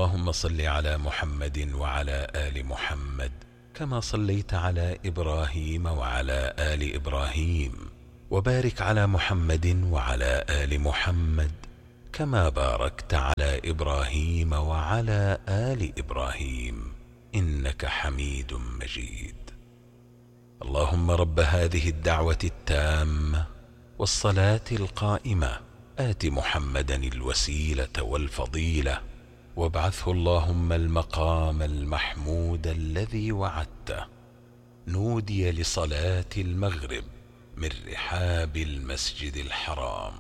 اللهم صل على محمد وعلى آل محمد كما صليت على إبراهيم وعلى آل إبراهيم، وبارك على محمد وعلى آل محمد كما باركت على إبراهيم وعلى آل إبراهيم إنك حميد مجيد. اللهم رب هذه الدعوة التامة والصلاة القائمة آت محمدا الوسيلة والفضيلة وابعثه اللهم المقام المحمود الذي وعدته. نودي لصلاة المغرب من رحاب المسجد الحرام.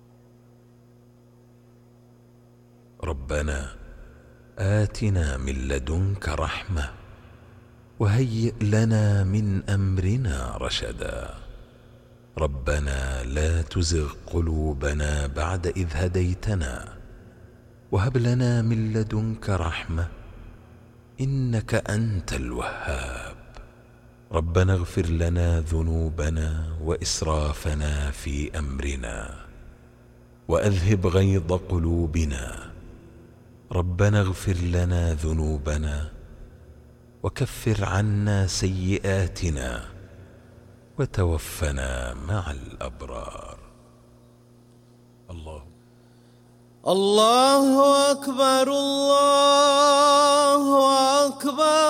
ربنا آتنا من لدنك رحمة وهيئ لنا من أمرنا رشدا. ربنا لا تزغ قلوبنا بعد إذ هديتنا وهب لنا من لدنك رحمة إنك أنت الوهاب. ربنا اغفر لنا ذنوبنا وإسرافنا في أمرنا وأذهب غيظ قلوبنا. ربنا اغفر لنا ذنوبنا وكفر عنا سيئاتنا وتوفنا مع الأبرار. الله أكبر الله أكبر.